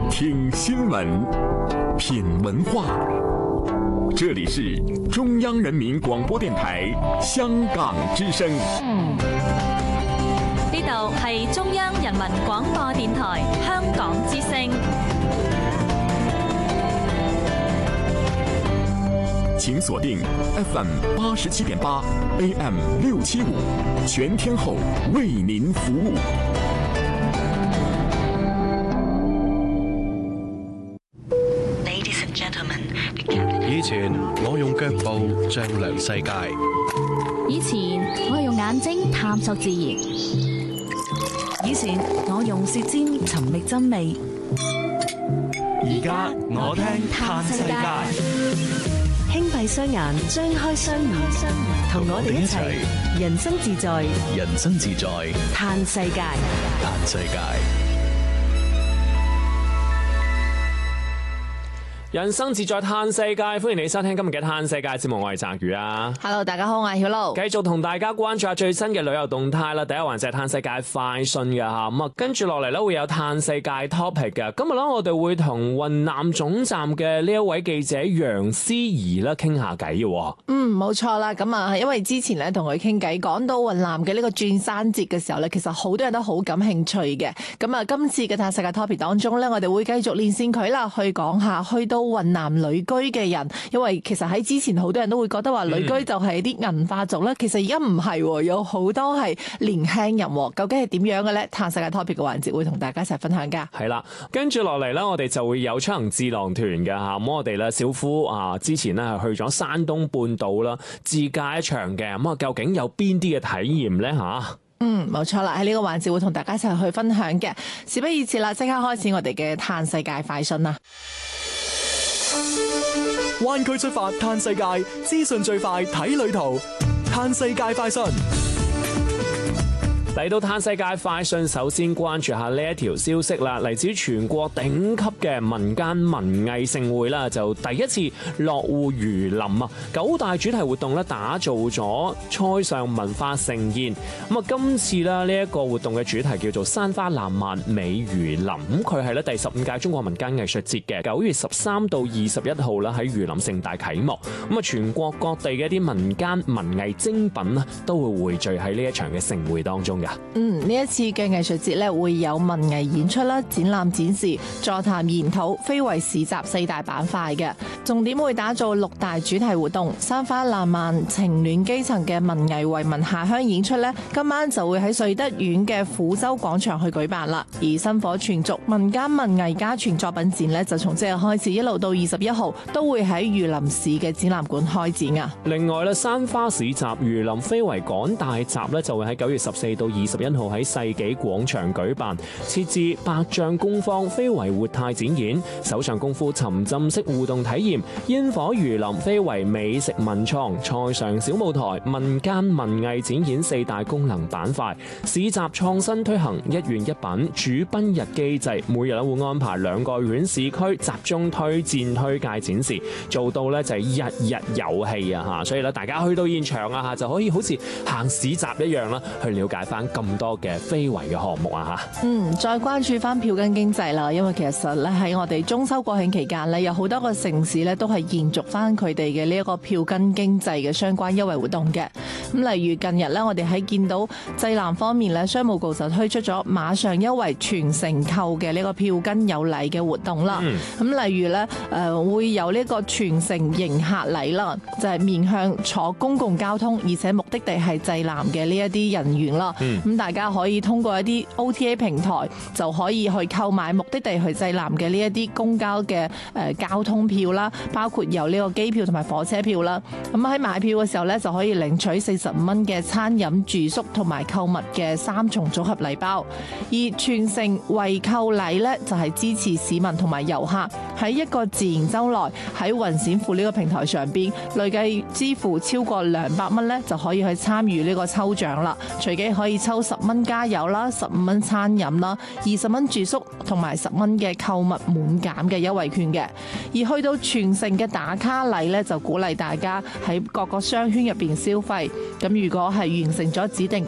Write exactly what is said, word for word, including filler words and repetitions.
聽新聞，品文化。這裡是中央人民廣播電台香港之聲。 呢度係中央人民廣播電台香港之聲。 請鎖定 F M 八十七點八 A M 六七五，全天候為您服務。 以前我用腳步丈量世界， 以前我用眼睛探索自然，以前我用舌尖尋覓真味， 而家我聽嘆世界。 輕閉雙眼，張開雙耳，同我哋一齊人生自在， 人生自在嘆世界， 嘆世界。 人生自在嘆世界，歡迎你收聽今日嘅嘆世界節目，我係澤宇啊。 Hello， 大家好，我係曉露， 繼續同大家關注下最新嘅旅遊動態啦。第一環就係嘆世界快訊嘅吓，咁啊跟住落嚟咧會有嘆世界 topic 嘅。今日咧我哋會同雲南總站嘅呢一位記者楊思怡咧傾下偈嘅。 嗯，冇錯啦。咁啊，因為之前咧同佢傾偈，講到雲南嘅呢個轉山節嘅時候咧，其實好多人都好感興趣嘅。咁啊，今次嘅嘆世界 topic 當中咧，我哋會繼續連線佢啦，去講下去到雲南旅居嘅人，因為其實喺之前好多人都會覺得話旅居就係啲銀髮族啦，嗯、其實而家唔係，有好多係年輕人，究竟係點樣嘅咧？嘆世界 topic 嘅環節會同大家一齊分享噶。係啦， 跟住落嚟咧，我哋就會有出行智囊團嘅吓，咁我哋咧小夫啊，之前咧係去咗山東半島啦，自駕一場嘅，咁啊究竟有邊啲嘅體驗咧吓？ 嗯，冇錯啦，喺呢個環節會同大家一齊去分享嘅。事不宜遲啦，即刻開始我哋嘅嘆世界快訊啦！ 灣區出發嘆世界，資訊最快睇旅途，嘆世界快訊。 嚟到嘆世界快訊，首先關注下呢一條消息啦，嚟自全國頂級嘅民間文藝盛會啦，就第一次落戶榆林啊！九大主題活動咧，打造咗塞上文化盛宴。咁啊，今次啦呢一個活動嘅主題叫做山花爛漫美榆林，咁佢係咧第十五屆中國民間藝術節嘅九月十三到二十一號啦，喺榆林盛大啟幕。咁啊，全國各地嘅一啲民間文藝精品啊，都會匯聚喺呢一場嘅盛會當中嘅。 嗯，呢一次嘅藝術節咧，會有文藝演出啦、展覽展示、座談研討、非遺市集四大板塊嘅，重點會打造六大主題活動。山花爛漫、情暖基層嘅文藝為民下鄉演出咧，今晚就會喺瑞德縣嘅虎洲廣場去舉辦啦。而薪火傳續民間文藝家傳作品展咧，就從即日開始一路到二十一號，都會喺榆林市嘅展覽館開展啊。 另外咧，山花市集榆林非遺趕大集咧，就會喺九月十四到二十一號喺世紀廣場舉辦，設置百丈工坊非遺活態展演、手上功夫沉浸式互動體驗、煙火榆林非遺美食文創、塞上小舞台、民間文藝展演四大功能板塊。市集創新推行一縣一品主賓日機制，每日會安排兩個縣市區集中推薦推介展示，做到咧就係日日有戲啊吓！所以咧，大家去到現場啊吓，就可以好似行市集一樣啦，去了解翻咁多嘅非遺嘅項目啊吓。 嗯，再關注翻票根經濟啦，因為其實咧喺我哋中秋國慶期間咧，有好多個城市咧都係延續翻佢哋嘅呢一個票根經濟嘅相關優惠活動嘅。咁例如近日咧，我哋喺見到濟南方面咧，商務局就推出咗馬上優惠全城購嘅呢個票根有禮嘅活動啦。咁、嗯、例如咧，誒、呃、會有呢個全城迎客禮啦，就係、是、面向坐公共交通，而且目的地係濟南嘅呢一啲人員啦。咁、嗯、大家可以通過一啲 O T A 平台就可以去購買目的地去濟南嘅呢一啲公交嘅誒交通票啦，包括有呢個機票同埋火車票啦。咁喺買票嘅時候咧，就可以領取四十五蚊嘅餐飲住宿同埋購物嘅三重組合禮包。而全城惠購禮咧，就係支持市民同埋遊客喺一個自然週內喺雲閃付呢個平台上邊累計支付超過兩百蚊咧，就可以去參與呢個抽獎啦。隨機可以抽十蚊加油啦，十五蚊餐飲啦，二十蚊住宿同埋十蚊嘅購物滿減嘅優惠券嘅。而去到全城嘅打卡禮咧，就鼓勵大家喺各個商圈入邊消費。咁如果係完成咗指定